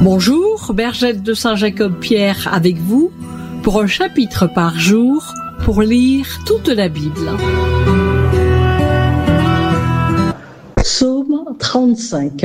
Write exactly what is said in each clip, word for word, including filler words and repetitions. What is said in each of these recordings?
Bonjour, Bergette de Saint-Jacob-Pierre avec vous pour un chapitre par jour pour lire toute la Bible. Psaume trente-cinq.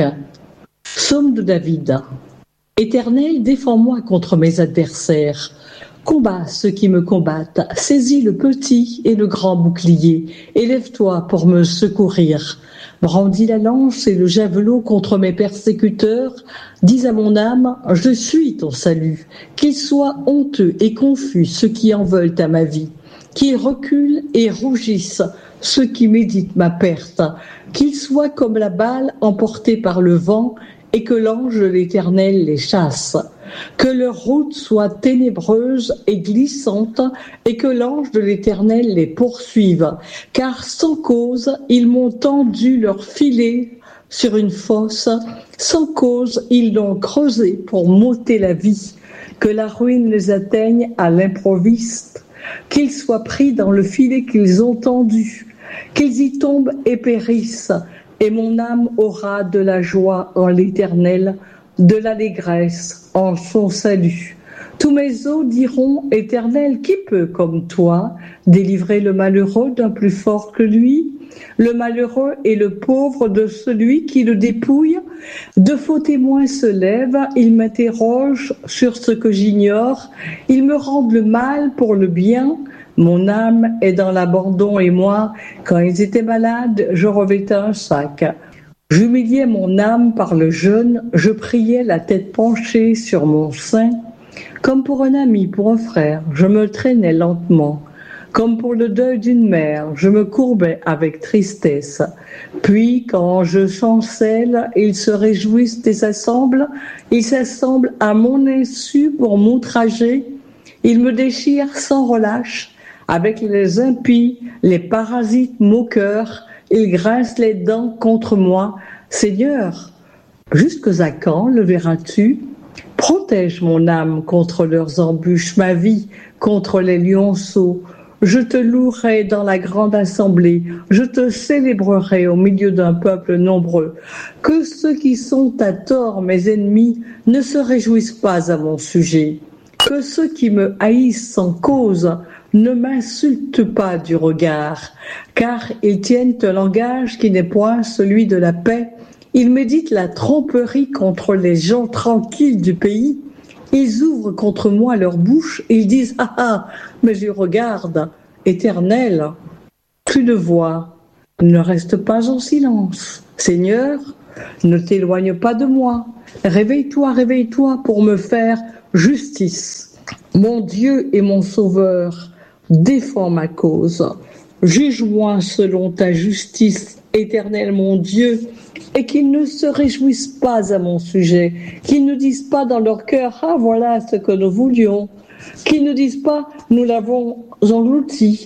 Psaume de David. Éternel, défends-moi contre mes adversaires. Combat ceux qui me combattent. Saisis le petit et le grand bouclier. Élève-toi pour me secourir. Brandis la lance et le javelot contre mes persécuteurs. Dis à mon âme, je suis ton salut. Qu'ils soient honteux et confus ceux qui en veulent à ma vie. Qu'ils reculent et rougissent ceux qui méditent ma perte. Qu'ils soient comme la balle emportée par le vent et que l'ange de l'Éternel les chasse. Que leur route soit ténébreuse et glissante et que l'ange de l'Éternel les poursuive. Car sans cause, ils m'ont tendu leur filet sur une fosse. Sans cause, ils l'ont creusé pour m'ôter la vie. Que la ruine les atteigne à l'improviste. Qu'ils soient pris dans le filet qu'ils ont tendu. Qu'ils y tombent et périssent. Et mon âme aura de la joie en l'Éternel, de l'allégresse en son salut. Tous mes os diront, Éternel, qui peut, comme toi, délivrer le malheureux d'un plus fort que lui, le malheureux et le pauvre de celui qui le dépouille? De faux témoins se lèvent, ils m'interrogent sur ce que j'ignore, ils me rendent le mal pour le bien. Mon âme est dans l'abandon et moi, quand ils étaient malades, je revêtais un sac. J'humiliais mon âme par le jeûne, je priais la tête penchée sur mon sein. Comme pour un ami, pour un frère, je me traînais lentement. Comme pour le deuil d'une mère, je me courbais avec tristesse. Puis, quand je chancelle, ils se réjouissent et s'assemblent. Ils s'assemblent à mon insu pour m'outrager. Ils me déchirent sans relâche. Avec les impies, les parasites moqueurs, ils grincent les dents contre moi. Seigneur, jusqu'à quand le verras-tu? Protège mon âme contre leurs embûches, ma vie contre les lionceaux. Je te louerai dans la grande assemblée, je te célébrerai au milieu d'un peuple nombreux. Que ceux qui sont à tort mes ennemis ne se réjouissent pas à mon sujet. Que ceux qui me haïssent sans cause ne m'insultent pas du regard, car ils tiennent un langage qui n'est point celui de la paix. Ils méditent la tromperie contre les gens tranquilles du pays. Ils ouvrent contre moi leur bouche et ils disent « Ah ah, mais je regarde, Éternel, tu le vois, ne reste pas en silence. Seigneur, ne t'éloigne pas de moi. Réveille-toi, réveille-toi pour me faire justice. Mon Dieu et mon Sauveur, défends ma cause. Juge-moi selon ta justice, Éternel mon Dieu, et qu'ils ne se réjouissent pas à mon sujet, qu'ils ne disent pas dans leur cœur « Ah, voilà ce que nous voulions », qu'ils ne disent pas « Nous l'avons englouti »,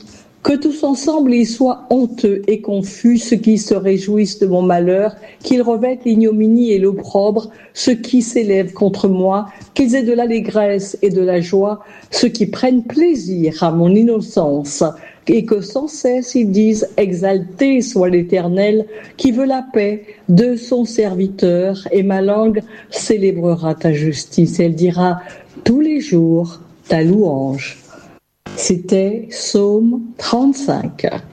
que tous ensemble ils soient honteux et confus, ceux qui se réjouissent de mon malheur, qu'ils revêtent l'ignominie et l'opprobre, ceux qui s'élèvent contre moi, qu'ils aient de l'allégresse et de la joie, ceux qui prennent plaisir à mon innocence, et que sans cesse ils disent « Exalté soit l'Éternel, qui veut la paix de son serviteur, et ma langue célébrera ta justice. Elle dira tous les jours ta louange. » C'était Psaume trente-cinq.